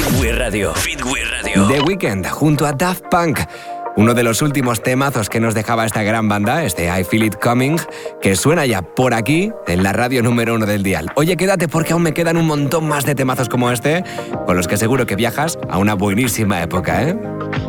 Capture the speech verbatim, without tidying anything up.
Fitway Radio. Fitway Radio. The Weeknd junto a Daft Punk. Uno de los últimos temazos que nos dejaba esta gran banda, este I Feel It Coming, que suena ya por aquí, en la radio número uno del dial. Oye, quédate porque aún me quedan un montón más de temazos como este, con los que seguro que viajas a una buenísima época, ¿eh?